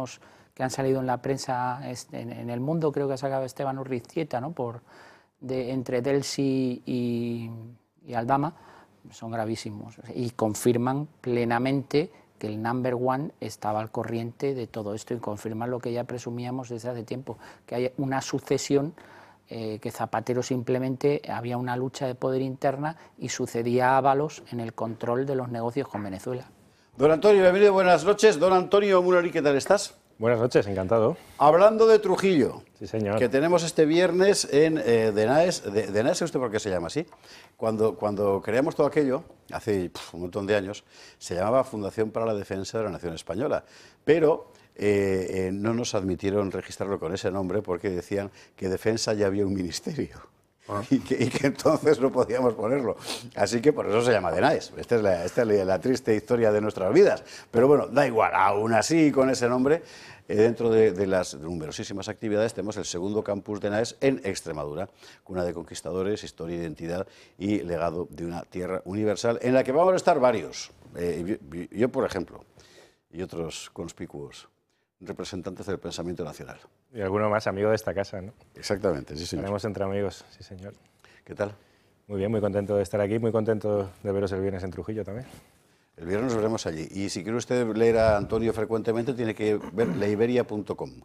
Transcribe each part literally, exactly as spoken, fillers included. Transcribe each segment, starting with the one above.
algunos que han salido en la prensa, en, en El Mundo creo que ha sacado Esteban Urriztieta, ¿no? Por, de, entre Delsi y, y Aldama, son gravísimos y confirman plenamente que el number one estaba al corriente de todo esto y confirman lo que ya presumíamos desde hace tiempo, que hay una sucesión, eh, que Zapatero simplemente había una lucha de poder interna y sucedía a Ábalos en el control de los negocios con Venezuela. Don Antonio, bienvenido, buenas noches. Don Antonio Munari, ¿qué tal estás? Buenas noches, encantado. Hablando de Trujillo, sí, señor, que tenemos este viernes en eh, Denaes, de, Denaes, ¿usted por qué se llama así? Cuando, cuando creamos todo aquello, hace pf, un montón de años, se llamaba Fundación para la Defensa de la Nación Española, pero eh, eh, no nos admitieron registrarlo con ese nombre porque decían que defensa ya había un ministerio. Ah. Y, que, y que entonces no podíamos ponerlo. Así que por eso se llama Denaes. Esta es, la, esta es la triste historia de nuestras vidas. Pero bueno, da igual, aún así con ese nombre, eh, dentro de, de las numerosísimas actividades tenemos el segundo campus Denaes en Extremadura, cuna de conquistadores, historia, identidad y legado de una tierra universal en la que vamos a estar varios. Eh, yo, yo, por ejemplo, y otros conspicuos representantes del pensamiento nacional. Y alguno más amigo de esta casa, ¿no? Exactamente, sí, señor. Tenemos entre amigos, sí, señor. ¿Qué tal? Muy bien, muy contento de estar aquí, muy contento de veros el viernes en Trujillo también. El viernes nos veremos allí. Y si quiere usted leer a Antonio frecuentemente, tiene que ver leiberia punto com.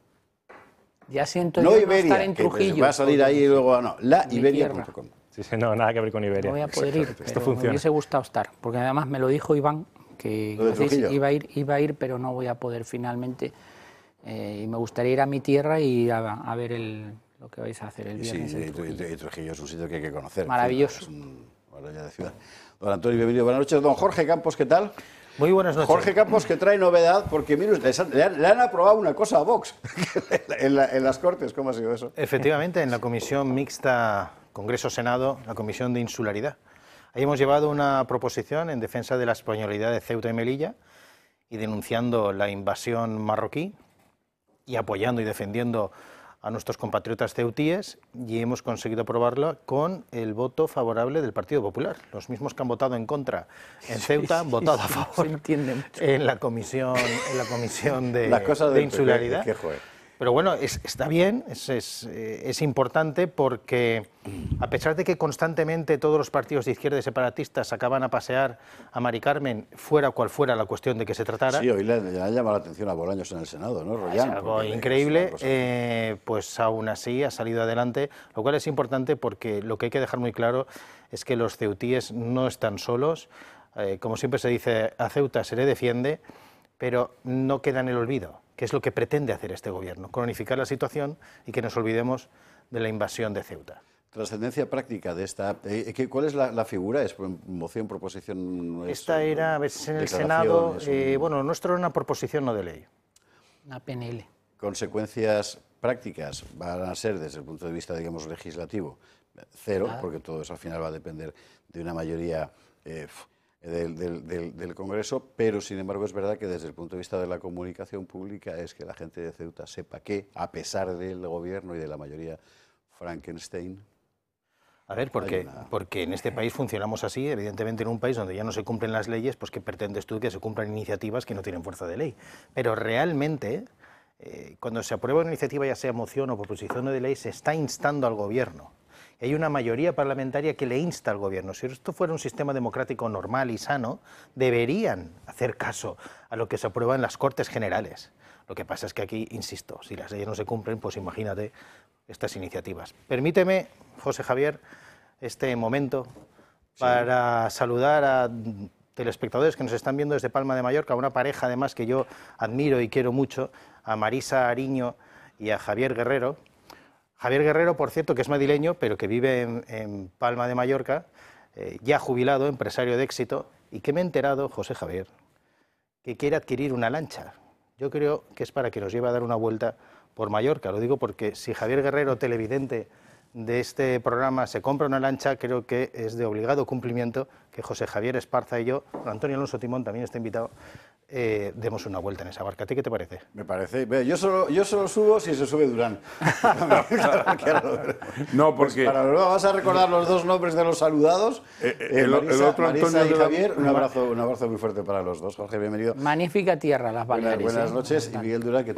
Ya siento no yo Iberia, no estar en Trujillo. Que va a salir ahí y luego... No, la iberia punto com. Sí, sí, no, nada que ver con Iberia. No voy a poder ir, pero esto funciona. Me hubiese gustado estar, porque además me lo dijo Iván, que iba a ir, iba a ir, pero no voy a poder finalmente. Eh, y me gustaría ir a mi tierra y a, a ver el, lo que vais a hacer el viernes. Sí, Trujillo. Y Trujillo es un sitio que hay que conocer. Maravilloso. Es una maravilla de ciudad. Don Antonio, bienvenido. Buenas noches. Don Jorge Campos, ¿qué tal? Muy buenas noches. Jorge Campos, que trae novedad, porque mire usted, le han, le han aprobado una cosa a Vox en, la, en las Cortes. ¿Cómo ha sido eso? Efectivamente, en la Comisión Mixta Congreso-Senado, la Comisión de Insularidad. Ahí hemos llevado una proposición en defensa de la españolidad de Ceuta y Melilla y denunciando la invasión marroquí y apoyando y defendiendo a nuestros compatriotas ceutíes, y hemos conseguido aprobarlo con el voto favorable del Partido Popular. Los mismos que han votado en contra en Ceuta han votado a favor en la comisión, en la comisión de, de insularidad. P P, que, que Pero bueno, es, está bien, es, es, es importante porque a pesar de que constantemente todos los partidos de izquierda y separatistas acaban a pasear a Mari Carmen, fuera cual fuera la cuestión de que se tratara... Sí, hoy le, le han llamado la atención a Bolaños en el Senado, ¿no? Rollán, es algo increíble, eh, pues aún así ha salido adelante, lo cual es importante porque lo que hay que dejar muy claro es que los ceutíes no están solos, eh, como siempre se dice, a Ceuta se le defiende, pero no queda en el olvido, que es lo que pretende hacer este gobierno, cronificar la situación y que nos olvidemos de la invasión de Ceuta. Trascendencia práctica de esta... ¿Cuál es la, la figura? ¿Es moción, proposición? Es, esta era, a veces en el Senado, un... eh, bueno, nuestro era una proposición no de ley. Una P N L. Consecuencias prácticas van a ser, desde el punto de vista, digamos, legislativo, cero, claro, porque todo eso al final va a depender de una mayoría... Eh, Del, del, del, del Congreso, pero sin embargo es verdad que desde el punto de vista de la comunicación pública es que la gente de Ceuta sepa que, a pesar del gobierno y de la mayoría Frankenstein... A ver, porque, una... porque en este país funcionamos así, evidentemente en un país donde ya no se cumplen las leyes, pues ¿qué pretendes tú que se cumplan iniciativas que no tienen fuerza de ley? Pero realmente, eh, cuando se aprueba una iniciativa, ya sea moción o proposición de ley, se está instando al gobierno. Hay una mayoría parlamentaria que le insta al gobierno. Si esto fuera un sistema democrático normal y sano, deberían hacer caso a lo que se aprueba en las Cortes Generales. Lo que pasa es que aquí, insisto, si las leyes no se cumplen, pues imagínate estas iniciativas. Permíteme, José Javier, este momento para sí. saludar a telespectadores que nos están viendo desde Palma de Mallorca, una pareja además que yo admiro y quiero mucho, a Marisa Ariño y a Javier Guerrero. Javier Guerrero, por cierto, que es madrileño, pero que vive en, en Palma de Mallorca, eh, ya jubilado, empresario de éxito, y que me he enterado, José Javier, que quiere adquirir una lancha. Yo creo que es para que nos lleve a dar una vuelta por Mallorca. Lo digo porque si Javier Guerrero, televidente de este programa, se compra una lancha, creo que es de obligado cumplimiento que José Javier Esparza y yo, Antonio Alonso Timón también está invitado, Eh, demos una vuelta en esa barca. ¿A ti qué te parece? Me parece. Yo solo, yo solo subo si se sube Durán. No, porque... Pues para luego vas a recordar los dos nombres de los saludados. Eh, eh, el, Marisa, el otro Marisa Antonio y Javier, un abrazo, un abrazo muy fuerte para los dos. Jorge, bienvenido. Magnífica tierra, las Baleares. Buenas, buenas ¿eh? noches. Y Miguel Durán, que